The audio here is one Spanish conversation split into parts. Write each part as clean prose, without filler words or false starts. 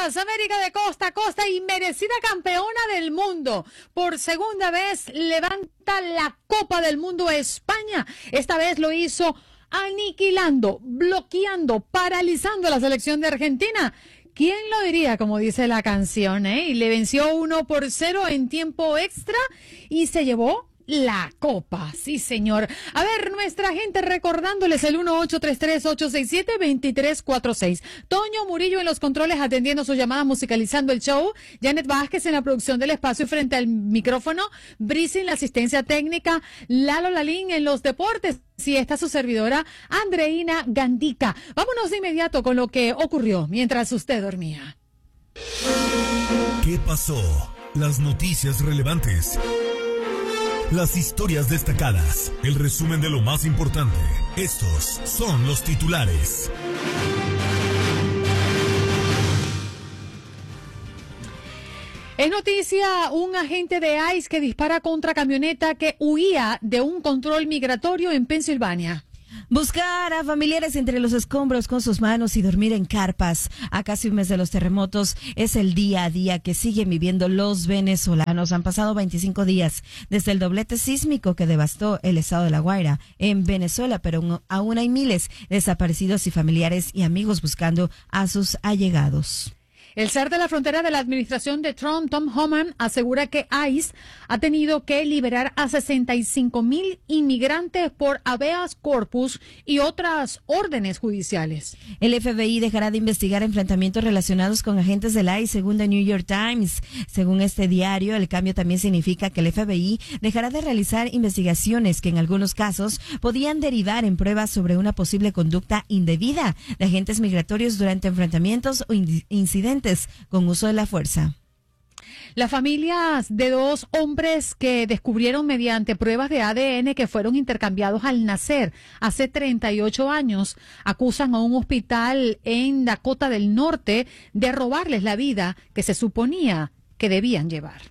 días, América de costa a costa y merecida campeona del mundo. Por segunda vez levanta la Copa del Mundo España. Esta vez lo hizo aniquilando, bloqueando, paralizando a la selección de Argentina. ¿Quién lo diría, como dice la canción, Y le venció 1-0 en tiempo extra y se llevó la copa, sí señor. A ver, nuestra gente recordándoles el 1833-867-2346. Toño Murillo en los controles atendiendo sus llamadas, musicalizando el show. Janet Vázquez en la producción del espacio frente al micrófono. Brisi en la asistencia técnica. Lalo Lalín en los deportes. Sí, está su servidora, Andreina Gandica. Vámonos de inmediato con lo que ocurrió mientras usted dormía. ¿Qué pasó? Las noticias relevantes. Las historias destacadas, el resumen de lo más importante. Estos son los titulares. Es noticia un agente de ICE que dispara contra camioneta que huía de un control migratorio en Pensilvania. Buscar a familiares entre los escombros con sus manos y dormir en carpas. A casi un mes de los terremotos es el día a día que siguen viviendo los venezolanos. Han pasado 25 días desde el doblete sísmico que devastó el estado de La Guaira en Venezuela, pero aún hay miles desaparecidos y familiares y amigos buscando a sus allegados. El zar de la frontera de la administración de Trump, Tom Homan, asegura que ICE ha tenido que liberar a 65,000 inmigrantes por habeas corpus y otras órdenes judiciales. El FBI dejará de investigar enfrentamientos relacionados con agentes del ICE, según The New York Times. Según este diario, el cambio también significa que el FBI dejará de realizar investigaciones que en algunos casos podían derivar en pruebas sobre una posible conducta indebida de agentes migratorios durante enfrentamientos o incidentes con uso de la fuerza. Las familias de dos hombres que descubrieron mediante pruebas de ADN que fueron intercambiados al nacer hace 38 años acusan a un hospital en Dakota del Norte de robarles la vida que se suponía que debían llevar.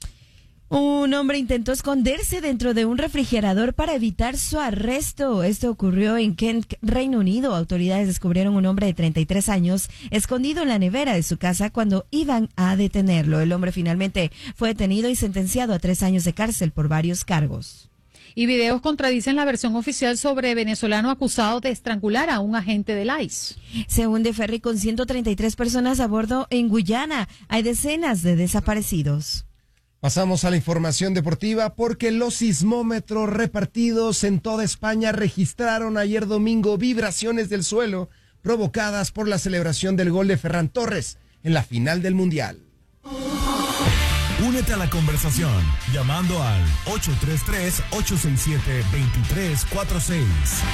Un hombre intentó esconderse dentro de un refrigerador para evitar su arresto. Esto ocurrió en Kent, Reino Unido. Autoridades descubrieron un hombre de 33 años escondido en la nevera de su casa cuando iban a detenerlo. El hombre finalmente fue detenido y sentenciado a 3 años de cárcel por varios cargos. Y videos contradicen la versión oficial sobre venezolano acusado de estrangular a un agente del ICE. Se hunde ferry con 133 personas a bordo en Guyana. Hay decenas de desaparecidos. Pasamos a la información deportiva porque los sismómetros repartidos en toda España registraron ayer domingo vibraciones del suelo provocadas por la celebración del gol de Ferran Torres en la final del Mundial. Únete a la conversación llamando al 833-867-2346.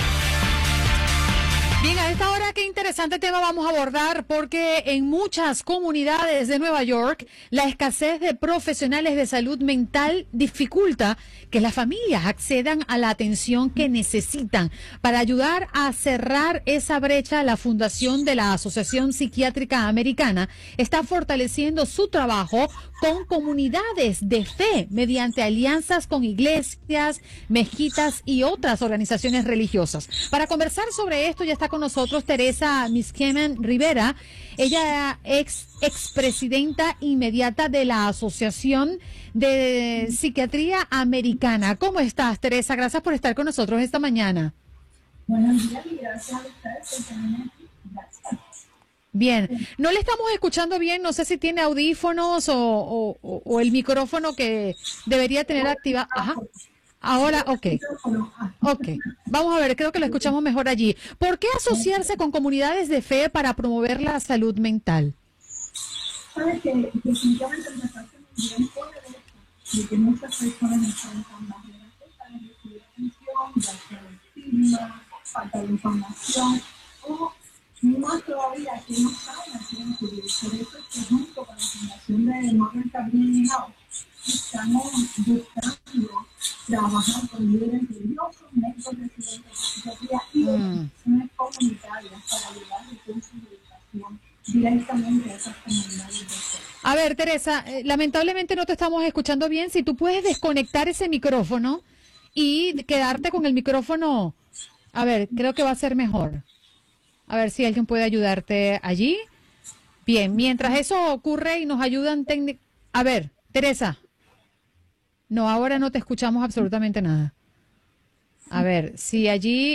Bien, a esta hora, qué interesante tema vamos a abordar porque en muchas comunidades de Nueva York la escasez de profesionales de salud mental dificulta que las familias accedan a la atención que necesitan. Para ayudar a cerrar esa brecha, la Fundación de la Asociación Psiquiátrica Americana está fortaleciendo su trabajo con comunidades de fe mediante alianzas con iglesias, mezquitas y otras organizaciones religiosas. Para conversar sobre esto ya está con nosotros Teresa Miskemen Rivera. Ella expresidenta inmediata de la Asociación de Psiquiatría Americana. ¿Cómo estás, Teresa? Gracias por estar con nosotros esta mañana. Buenos días y gracias a ustedes por tenerme aquí. Gracias. Bien, no le estamos escuchando bien, no sé si tiene audífonos o el micrófono que debería tener activado. Ajá. Ahora, ok. Vamos a ver, creo que lo escuchamos mejor allí. ¿Por qué asociarse con comunidades de fe para promover la salud mental? Sabes que definitivamente me parece muy bien por el hecho de que muchas personas enfrentan barreras para recibir atención, ya sea el estigma, falta de información o más todavía que no saben a quién acudir. Por eso es que junto con la Fundación de Modern Career Health estamos buscando trabajar con líderes religiosos, médicos residentes de psiquiatría y organizaciones comunitarias para llevar recursos de educación directamente a esas comunidades de fe. A ver, Teresa, lamentablemente no te estamos escuchando bien. Si tú puedes desconectar ese micrófono y quedarte con el micrófono, a ver, creo que va a ser mejor. A ver si alguien puede ayudarte allí. Bien, mientras eso ocurre y nos ayudan técnicos... A ver, Teresa. No, ahora no te escuchamos absolutamente nada. A ver, si allí...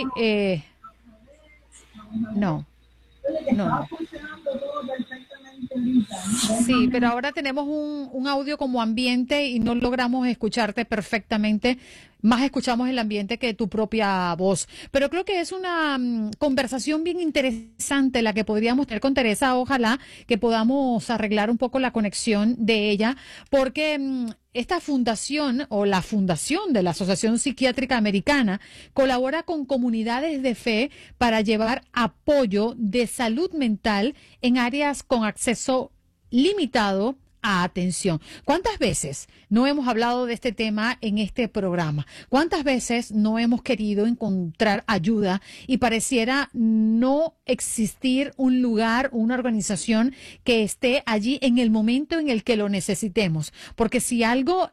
no. Estaba funcionando todo perfectamente ahorita. Sí, pero ahora tenemos un audio como ambiente y no logramos escucharte perfectamente. Más escuchamos el ambiente que tu propia voz. Pero creo que es una conversación bien interesante la que podríamos tener con Teresa. Ojalá que podamos arreglar un poco la conexión de ella, porque esta fundación o la fundación de la Asociación Psiquiátrica Americana colabora con comunidades de fe para llevar apoyo de salud mental en áreas con acceso limitado a atención. ¿Cuántas veces no hemos hablado de este tema en este programa? ¿Cuántas veces no hemos querido encontrar ayuda y pareciera no existir un lugar, una organización que esté allí en el momento en el que lo necesitemos? Porque si algo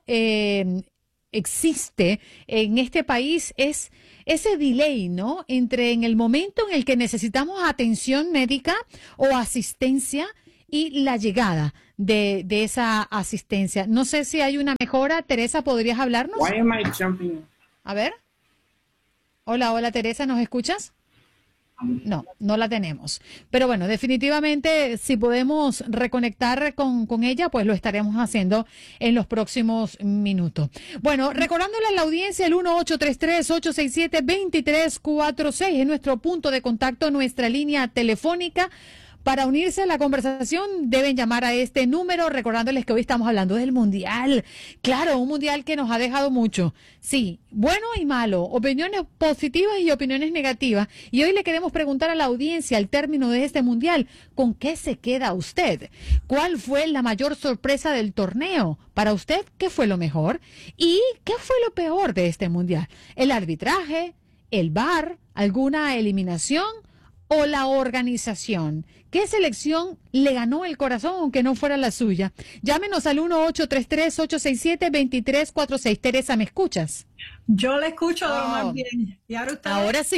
existe en este país es ese delay, ¿no? Entre en el momento en el que necesitamos atención médica o asistencia y la llegada de esa asistencia. No sé si hay una mejora. Teresa, ¿podrías hablarnos? Why am I jumping? A ver. Hola, Teresa, ¿nos escuchas? No, no la tenemos. Pero bueno, definitivamente si podemos reconectar con ella, pues lo estaremos haciendo en los próximos minutos. Bueno, recordándole a la audiencia el 1833-867-2346 es nuestro punto de contacto, nuestra línea telefónica. Para unirse a la conversación deben llamar a este número, recordándoles que hoy estamos hablando del Mundial. Claro, un Mundial que nos ha dejado mucho. Sí, bueno y malo, opiniones positivas y opiniones negativas. Y hoy le queremos preguntar a la audiencia al término de este Mundial, ¿con qué se queda usted? ¿Cuál fue la mayor sorpresa del torneo? Para usted, ¿qué fue lo mejor? ¿Y qué fue lo peor de este Mundial? ¿El arbitraje? ¿El VAR? ¿Alguna eliminación? ¿O la organización? ¿Qué selección le ganó el corazón aunque no fuera la suya? Llámenos al 1833-867-2346. Teresa, ¿me escuchas? Yo la escucho de lo más bien. ¿Y ahora usted?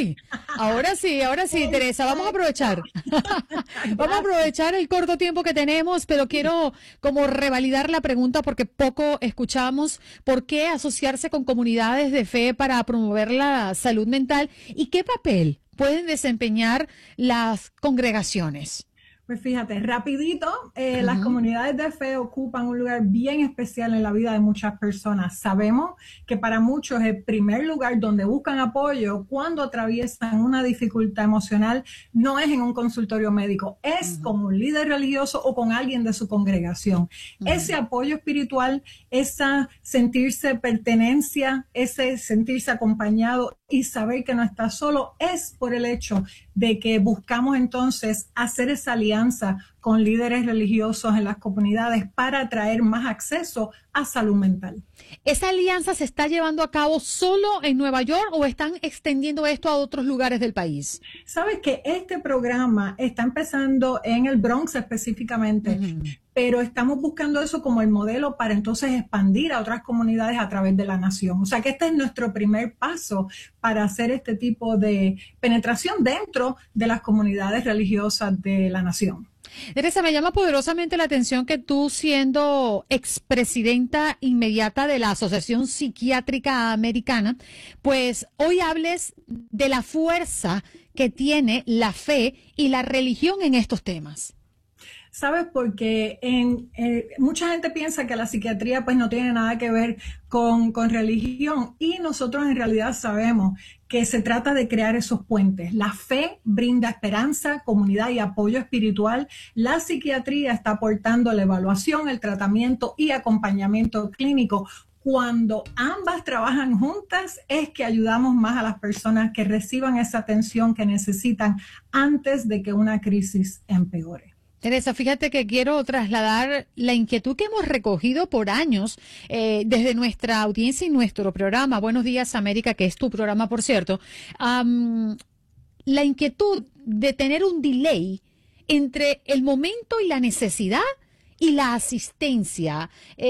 Ahora sí, Teresa, vamos a aprovechar. Vamos a aprovechar el corto tiempo que tenemos, pero quiero como revalidar la pregunta porque poco escuchamos. ¿Por qué asociarse con comunidades de fe para promover la salud mental? ¿Y qué papel pueden desempeñar las congregaciones? Pues fíjate, rapidito, las comunidades de fe ocupan un lugar bien especial en la vida de muchas personas. Sabemos que para muchos el primer lugar donde buscan apoyo cuando atraviesan una dificultad emocional no es en un consultorio médico, es con un líder religioso o con alguien de su congregación. Ese apoyo espiritual, esa sentirse pertenencia, ese sentirse acompañado y saber que no está solo es por el hecho de que buscamos entonces hacer esa alianza con líderes religiosos en las comunidades para traer más acceso a salud mental. ¿Esa alianza se está llevando a cabo solo en Nueva York o están extendiendo esto a otros lugares del país? Sabes que este programa está empezando en el Bronx específicamente, pero estamos buscando eso como el modelo para entonces expandir a otras comunidades a través de la nación. O sea que este es nuestro primer paso para hacer este tipo de penetración dentro de las comunidades religiosas de la nación. Teresa, me llama poderosamente la atención que tú, siendo expresidenta inmediata de la Asociación Psiquiátrica Americana, pues hoy hables de la fuerza que tiene la fe y la religión en estos temas. ¿Sabes? Porque mucha gente piensa que la psiquiatría pues no tiene nada que ver con religión y nosotros en realidad sabemos que se trata de crear esos puentes. La fe brinda esperanza, comunidad y apoyo espiritual. La psiquiatría está aportando la evaluación, el tratamiento y acompañamiento clínico. Cuando ambas trabajan juntas es que ayudamos más a las personas que reciban esa atención que necesitan antes de que una crisis empeore. Teresa, fíjate que quiero trasladar la inquietud que hemos recogido por años desde nuestra audiencia y nuestro programa. Buenos Días, América, que es tu programa, por cierto. La inquietud de tener un delay entre el momento y la necesidad y la asistencia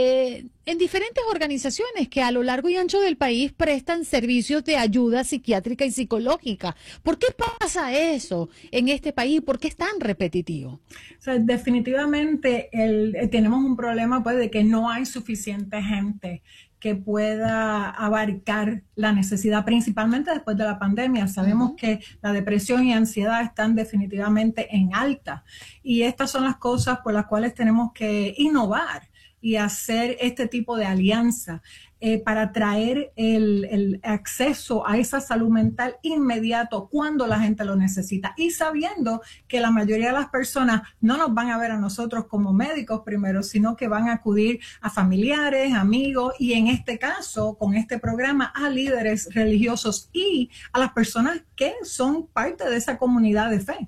en diferentes organizaciones que a lo largo y ancho del país prestan servicios de ayuda psiquiátrica y psicológica. ¿Por qué pasa eso en este país? ¿Por qué es tan repetitivo? O sea, definitivamente tenemos un problema pues de que no hay suficiente gente que pueda abarcar la necesidad, principalmente después de la pandemia. Sabemos que la depresión y ansiedad están definitivamente en alta, y estas son las cosas por las cuales tenemos que innovar y hacer este tipo de alianza para traer el acceso a esa salud mental inmediato cuando la gente lo necesita, y sabiendo que la mayoría de las personas no nos van a ver a nosotros como médicos primero, sino que van a acudir a familiares, amigos, y en este caso, con este programa, a líderes religiosos y a las personas que son parte de esa comunidad de fe.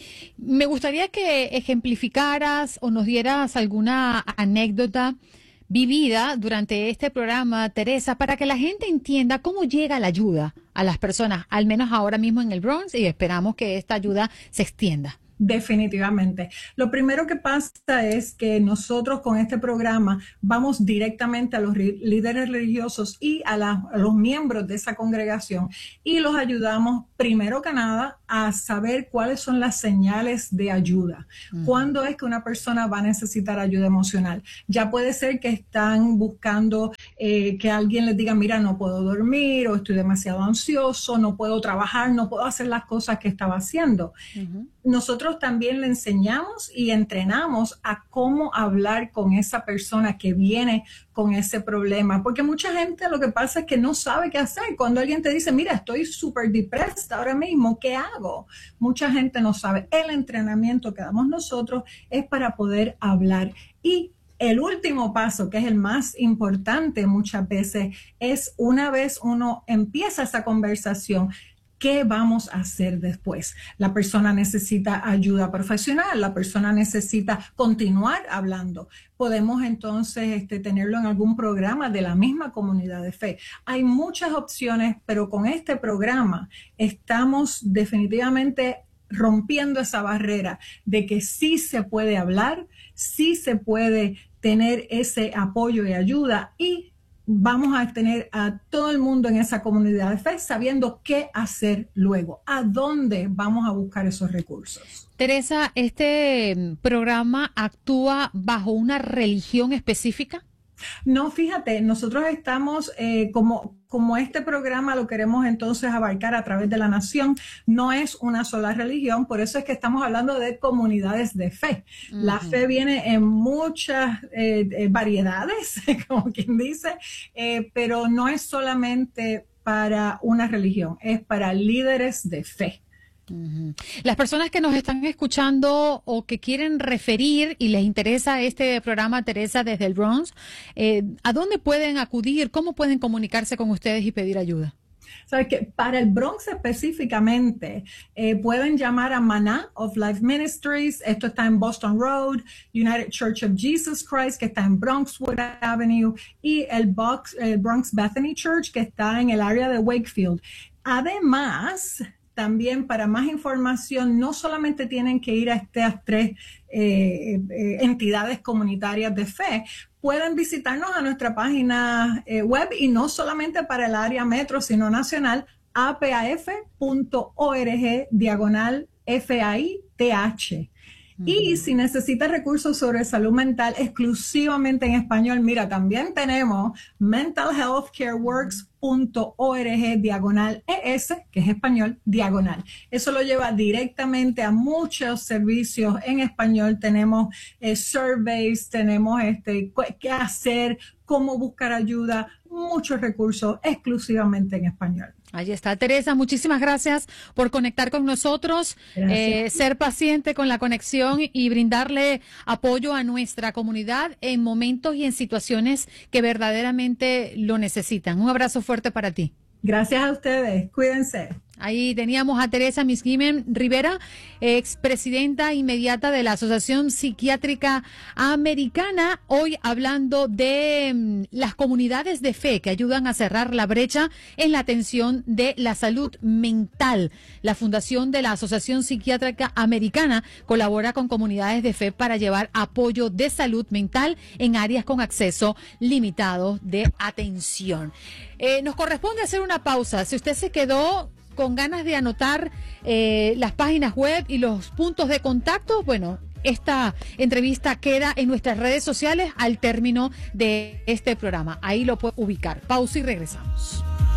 Me gustaría que ejemplificaras o nos dieras alguna anécdota vivida durante este programa, Teresa, para que la gente entienda cómo llega la ayuda a las personas, al menos ahora mismo en el Bronx, y esperamos que esta ayuda se extienda. Definitivamente. Lo primero que pasa es que nosotros con este programa vamos directamente a los líderes religiosos y a los miembros de esa congregación, y los ayudamos primero que nada a saber cuáles son las señales de ayuda. ¿Cuándo es que una persona va a necesitar ayuda emocional? Ya puede ser que están buscando que alguien les diga, mira, no puedo dormir, o estoy demasiado ansioso, no puedo trabajar, no puedo hacer las cosas que estaba haciendo. Nosotros también le enseñamos y entrenamos a cómo hablar con esa persona que viene con ese problema, porque mucha gente lo que pasa es que no sabe qué hacer. Cuando alguien te dice, mira, estoy súper depresa ahora mismo, ¿qué hago? Mucha gente no sabe. El entrenamiento que damos nosotros es para poder hablar. Y el último paso, que es el más importante muchas veces, es una vez uno empieza esa conversación, ¿qué vamos a hacer después? La persona necesita ayuda profesional, la persona necesita continuar hablando. Podemos entonces tenerlo en algún programa de la misma comunidad de fe. Hay muchas opciones, pero con este programa estamos definitivamente rompiendo esa barrera de que sí se puede hablar, sí se puede tener ese apoyo y ayuda, y vamos a tener a todo el mundo en esa comunidad de fe sabiendo qué hacer luego, a dónde vamos a buscar esos recursos. Teresa, ¿este programa actúa bajo una religión específica? No, fíjate, nosotros estamos como este programa lo queremos entonces abarcar a través de la nación, no es una sola religión, por eso es que estamos hablando de comunidades de fe. La fe viene en muchas variedades, como quien dice, pero no es solamente para una religión, es para líderes de fe. Las personas que nos están escuchando o que quieren referir y les interesa este programa, Teresa, desde el Bronx, ¿a dónde pueden acudir? ¿Cómo pueden comunicarse con ustedes y pedir ayuda? Sabes que para el Bronx específicamente pueden llamar a Maná of Life Ministries. Esto está en Boston Road, United Church of Jesus Christ, que está en Bronxwood Avenue, y el Bronx Bethany Church, que está en el área de Wakefield. Además, también para más información, no solamente tienen que ir a estas tres entidades comunitarias de fe, pueden visitarnos a nuestra página web, y no solamente para el área metro, sino nacional, apaf.org/FAITH. Y si necesita recursos sobre salud mental exclusivamente en español, mira, también tenemos mentalhealthcareworks.org/ES, que es español, diagonal. Eso lo lleva directamente a muchos servicios en español. Tenemos surveys, tenemos qué hacer, cómo buscar ayuda, muchos recursos exclusivamente en español. Ahí está, Teresa, muchísimas gracias por conectar con nosotros, ser paciente con la conexión y brindarle apoyo a nuestra comunidad en momentos y en situaciones que verdaderamente lo necesitan. Un abrazo fuerte para ti. Gracias a ustedes, cuídense. Ahí teníamos a Teresa Misgimen Rivera, expresidenta inmediata de la Asociación Psiquiátrica Americana, hoy hablando de las comunidades de fe que ayudan a cerrar la brecha en la atención de la salud mental. La Fundación de la Asociación Psiquiátrica Americana colabora con comunidades de fe para llevar apoyo de salud mental en áreas con acceso limitado de atención. Nos corresponde hacer una pausa. Si usted se quedó con ganas de anotar las páginas web y los puntos de contacto, bueno, esta entrevista queda en nuestras redes sociales al término de este programa. Ahí lo puede ubicar. Pausa y regresamos.